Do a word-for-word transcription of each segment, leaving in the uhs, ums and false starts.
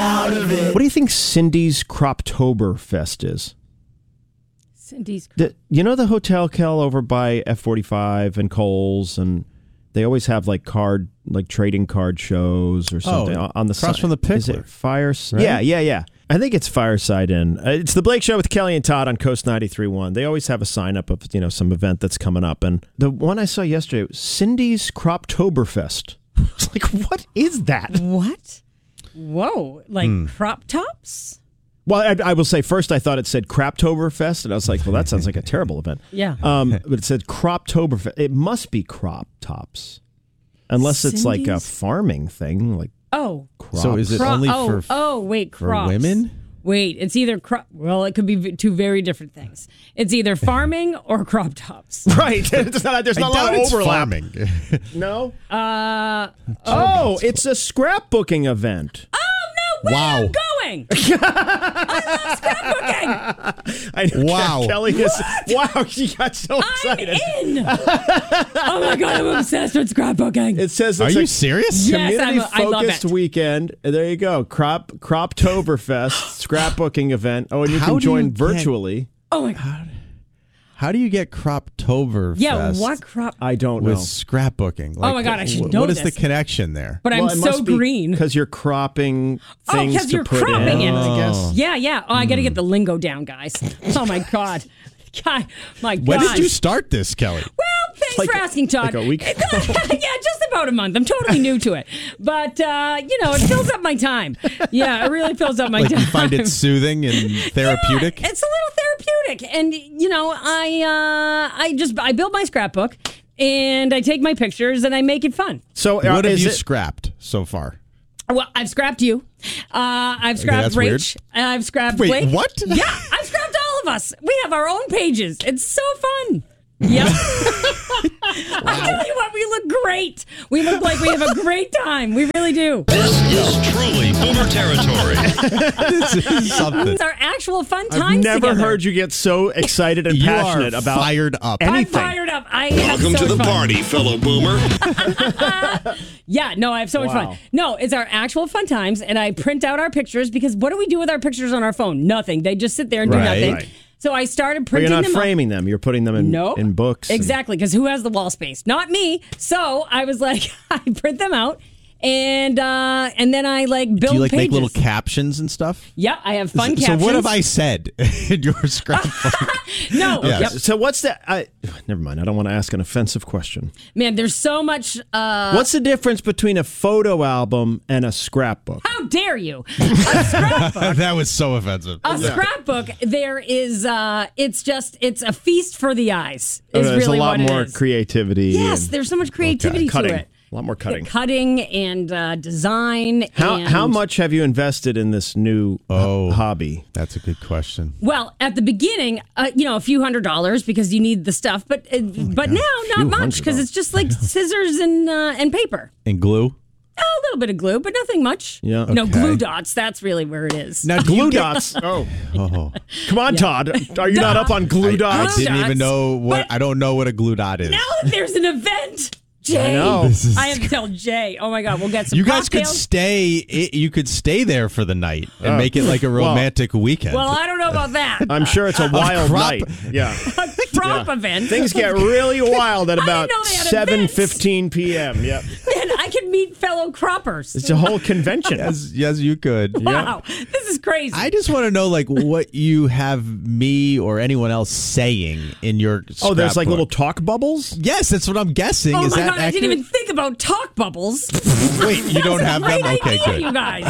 out of it. What do you think Cindy's Croptoberfest is? Cindy's. The, you know the Hotel Kel over by F forty-five and Kohl's, and they always have like card, like trading card shows or something oh, on the across side. from the Pickler. Is it Fire? Right? Yeah, yeah, yeah. I think it's Fireside Inn. Uh, it's the Blake Show with Kelly and Todd on Coast ninety-three point one. They always have a sign up of, you know, some event that's coming up. And the one I saw yesterday was Cindy's Croptoberfest. I was like, what is that? What? Whoa. Like Hmm. crop tops? Well, I, I will say first I thought it said Craptoberfest, and I was like, well, that sounds like a terrible event. Yeah. Um, but it said Croptoberfest. It must be crop tops. Unless it's like a Cindy's? farming thing, like Oh. crops. So is it Cro- only oh, for, oh, wait, for crops. women? Wait, it's either crop. Well, it could be v- two very different things. It's either farming or crop tops. Right. There's not, there's I not a lot doubt of it's overlap. farming. No? Uh, Oh, it's a scrapbooking event. oh, no, where Wow. I'm going. I love scrapbooking. I know. Wow. Kelly is. Wow, she got so I'm excited. in. Oh, my God, I'm obsessed with scrapbooking. It says Are it's you a serious? Yes, I'm a- I love community-focused it. weekend. There you go. Crop Croptoberfest scrapbooking event. Oh, and you How can do you join get- virtually. Oh, my God. How do you get Croptoberfest Yeah, what crop? I don't with know. scrapbooking? Oh my God, I should wh- know What is this. the connection there? But I'm so green. because you're cropping Oh, things 'cause to you're put cropping in. it. I guess. Yeah, yeah. Oh, I got to get the lingo down, guys. Oh, my God. God, my God. When did you start this, Kelly? Well, thanks Like- for asking, Todd. like a week yeah, just about a month. I'm totally new to it. But, uh, you know, it fills up my time. Yeah, it really fills up my Like time. you find it soothing and therapeutic? Yeah, it's a little therapeutic. And, you know, I uh, I just, I build my scrapbook and I take my pictures and I make it fun. So uh, What have is you it, scrapped so far? Well, I've scrapped you. Uh, I've scrapped that's weird. Rach. I've scrapped Wait, Blake. what? Yeah, I've scrapped all of us. We have our own pages. It's so fun. Yep. I tell you what, we look great. We look like we have a great time. We really do. This is truly boomer territory. This is something. It's our actual fun I've times never together. heard you get so excited and You passionate are about fired up. any- I'm anything. fired up. I have Welcome so to the much fun. party, fellow boomer. Yeah, no, I have so much Wow. fun. No, it's our actual fun times, and I print out our pictures because what do we do with our pictures on our phone? Nothing. They just sit there and do Right. nothing. Right. So I started But printing you're not them up. framing them. You're putting them in, No, in books. and- Exactly, because who has the wall space? Not me. So I was like, I print them out, and uh, and then I like build Do you like pages. make little captions and stuff? Yeah, I have fun so captions. what have I said in your scrapbook? No, Yes. yep. So what's that? I, never mind. I don't want to ask an offensive question. Man, there's so much. Uh, What's the difference between a photo album and a scrapbook? how dare you? A scrapbook. That was so offensive. A scrapbook. There is. Uh, it's just. It's a feast for the eyes. Is There's really a lot what more it is. creativity. Yes, and there's so much creativity cutting. to it. A lot more cutting. Cutting and uh, design. How and, how much have you invested in this new uh, Oh. hobby? That's a good question. Well, at the beginning, uh, you know, a few hundred dollars because you need the stuff, but uh, but now not few much hundred because it's just like scissors and uh, and paper. And glue? A little bit of glue, but nothing much. Yeah. You know, Okay. glue dots. That's really where it is. Now, do Glue you get- dots. Oh, Oh, come on, Todd. Are you not up on glue I dots? didn't dots. even know what. But- I don't know what a glue dot is. Now that there's an event, Jay, I know. This is- I have to tell Jay. Oh my God, we'll get some. You guys could cocktails. stay. i- You could stay there for the night and make it like a Well- romantic weekend. Well, I don't know about that. I'm sure it's a wild crop- night. Yeah. a crop event. Things get really wild at I didn't about know they had seven fifteen p.m. Yep. Man, I could meet fellow croppers. It's a whole convention. yes, yes, you could. Wow, this is crazy. I just want to know, like, what you have me or anyone else saying in your. Oh, there's like scrapbook. little talk bubbles? Yes, that's what I'm guessing. oh Is my that God, I accurate? didn't even think about talk bubbles. Wait, you don't have them? Great Okay, idea, good. you guys.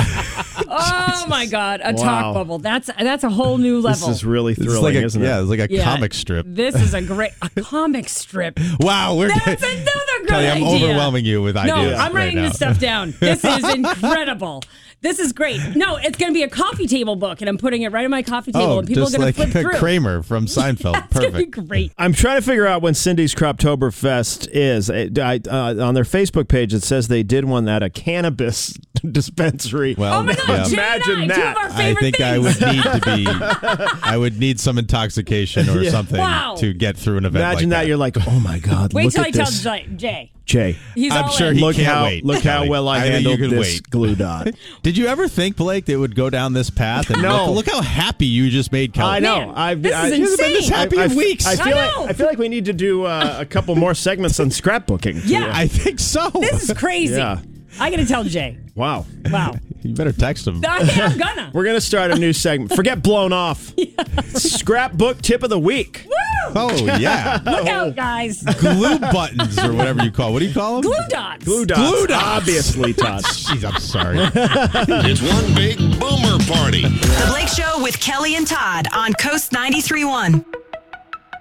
Oh my God, a Wow. talk bubble. That's that's a whole new level. This is really It's thrilling, like a, isn't it? yeah, it's like a Yeah, comic strip. This is a great a comic strip. Wow, we're That's another good Kelly, I'm idea. overwhelming you with No, ideas. I'm right writing now. this stuff down. This is incredible. This is great. No, it's going to be a coffee table book, and I'm putting it right on my coffee table, Oh, and people just are going like to flip through. Kramer from Seinfeld. It's going to be Perfect. great. I'm trying to figure out when Cindy's Croptoberfest is. I, I, uh, on their Facebook page, it says they did one at a cannabis dispensary. Well, Oh my God, yeah. Jay Imagine and I, two that. of our I favorite think things. I would need to be. I would need some intoxication or Yeah. something Wow. to get through an event. Imagine like that. You're like, oh my God, Wait look till I at tell this. Jay. Jay. Jay, He's I'm all sure in. he look can't how wait, look how Kelly. well I, I think you handled could this wait. glue dot. Did Did you ever think, Blake, that it would go down this path? And No. Look, look how happy you just made Kelly. I know. Man, I've, this I, is she hasn't been this insane. happy I- in I- weeks. I I feel know. like I feel like we need to do uh, a couple more segments on scrapbooking. Yeah. I think so. This is crazy. Yeah. I got to tell Jay. Wow. Wow. You better text him. I am gonna. We're gonna start a new segment. Forget blown off. Scrapbook tip of the week. Woo! Oh, yeah. Look out, guys. Glue buttons or whatever you call. What do you call them? Glue dots. Glue dots. Glue dots. Obviously, Todd. Jeez, I'm sorry. It's one big boomer party. The Blake Show with Kelly and Todd on Coast ninety-three point one.